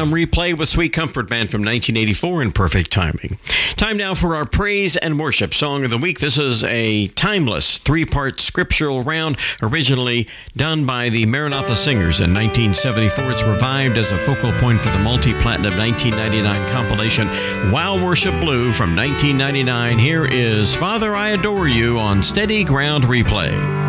on replay with Sweet Comfort Band from 1984 in perfect timing. Time now for our Praise and Worship Song of the Week. This is a timeless three-part scriptural round, originally done by the Maranatha Singers in 1974. It's revived as a focal point for the multi-platinum 1999 compilation Wow Worship Blue from 1999. Here is Father, I Adore You on Steady Ground Replay.